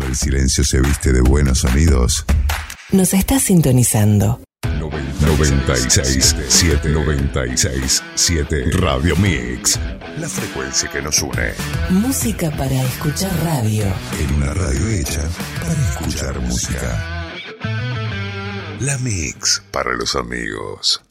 el silencio se viste de buenos sonidos. Nos está sintonizando 96.7 Radio Mix. La frecuencia que nos une. música para escuchar radio. En una radio hecha para escuchar música. La Mix para los amigos.